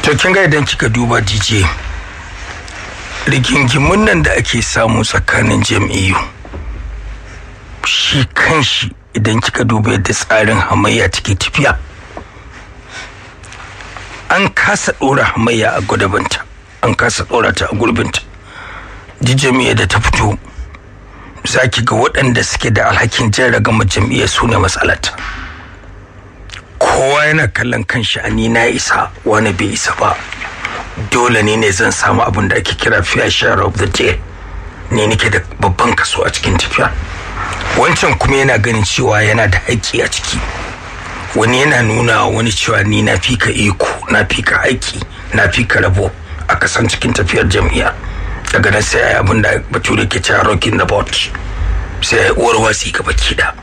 to kin ga idan kika duba DJ rigingimun nan da ake samu tsakanin jam'iyyu shi kanshi idan kika duba yadda tsarin hamayya take tafiya an kasa dora hamayya a gudabanta an kasa dora ta a gurbinta jami'a da ta fito zaki ga waɗanda suke da alhakin jan ragamar jam'iyyar su ne matsalata kowa yana kallon kanshi a ni na isa wani bai isa ba dole ne zan samu abin da ake kira fair share of the day ne nake da babban kaso a cikin tafiya wancan kuma yana ganin cewa yana da haƙƙi a ciki wani yana nuna wani cewa ni na fika iko na fika haƙƙi na fika rabo a kasan cikin tafiyar jam'iyya daga nan sai ai abin da bature ke cewa rocking the boat sai ai uwar watsi ga baki da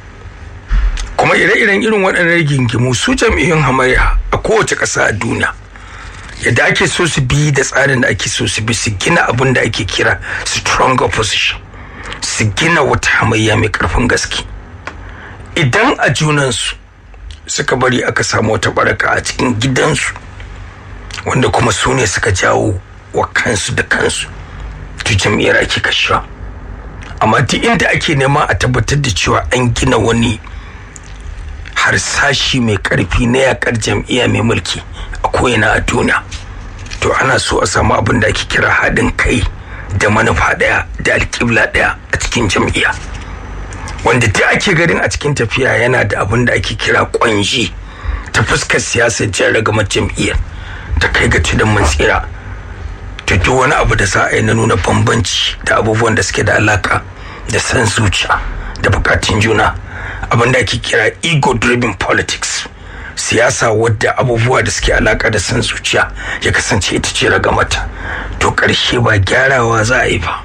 kuma ire-iren irin waɗannan rigingimu su jam'iyyun hamayya a kowace ƙasa a duniya yadda ake so su bi da tsarin da ake so su bi su gina abin da ake kira strong opposition su gina wata hamayya mai ƙarfin gaske idan a junansu suka bari aka samu wata baraka a cikin gidansu wanda kuma su ne suka jawo wa kansu da kansu to jam'iyyar ake kashewa amma duk inda ake nema a tabbatar da cewa an gina wani harsashi mai karfi na yakar jam'iyya mai mulki a ko'ina a duniya to ana so a samu abin da ake kira haɗin kai da manufa ɗaya da alƙibla ɗaya a cikin jam'iyya wanda duk ake ganin a cikin tafiya yana da abin da ake kira ƙwanji ta fuskar siyasar jan ragamar jam'iyyar ta kai ga tudun mun tsira to duk wani abu da za a yi na nuna bambanci da abubuwan da suke da alaka da san zuciya da bukatun juna abin da ake kira ego driven politics siyasa wadda abubuwa da suke alaka da san zuciya ya kasance ita ce ragamata to karshe ba gyarawa za a yi ba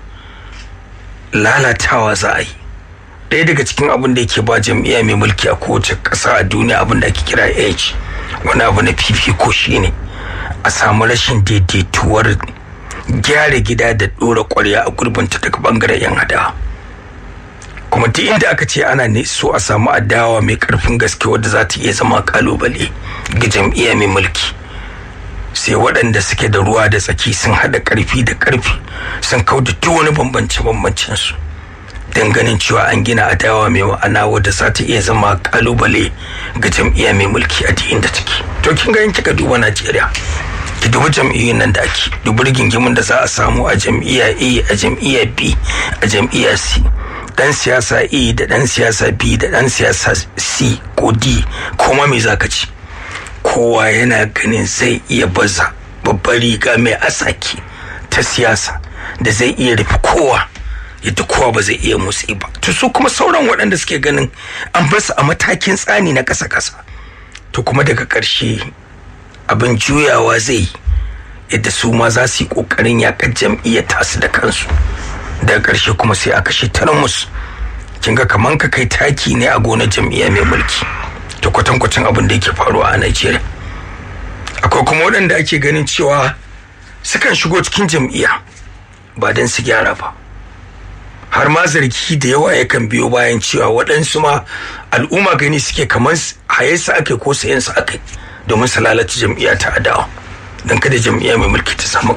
lalatawa za a yi ɗaya daga cikin abin da yake ba jam'iyya mai mulki a kowace ƙasa a duniya abin da ake kira age wani abu na fifiko shine a samu rashin daidaituwar gyara gida da ɗora ƙwarya a gurbinta daga bangaren yan adawa kuma duk inda aka ce ana ne so a samu adawa mai ƙarfin gaske wadda za ta iya zama kalubale ga jam'iyya mai mulki sai waɗanda suke da ruwa da tsaki sun haɗa ƙarfi da ƙarfi sun kauda duk wani bambance-bambancen su don ganin cewa an gina adawa mai ma'ana wadda za ta iya zama kalubale ga jam'iyya mai mulki a duk inda take to kin ga in kika duba Najeriya ki dubi jam'iyyun nan da ake dubi rigingimin da za a samu a jam'iyya A a jam'iyya B a jam'iyya C dan siyasa A da dan siyasa B da dan siyasa C ko D kuma me zaka ci kowa yana ganin zai iya baza babbar riga mai asaki ta siyasa da zai iya rufe kowa yadda kowa ba zai iya motsi ba to su kuma sauran waɗanda suke ganin an basu a matakin tsani na ƙasa-ƙasa to kuma daga ƙarshe abin juyawa zai yadda su ma za su yi ƙoƙarin yaƙar jam'iyyar tasu da kansu daga ƙarshe kuma sai a kashe tarmus kin ga kaman ka kai taki ne a gonar jam'iyya mai mulki to kwatankwacin abin da yake faruwa a Najeriya akwai kuma waɗanda ake ganin cewa sukan shigo cikin jam'iyya ba don su gyara ba har ma zargi da yawa yakan biyo bayan cewa waɗansu ma al'umma gani suke kamar hayarsa ake ko sayansa ake domin su lalata jam'iyya ta adawa don kada jam'iyya mai mulki ta samu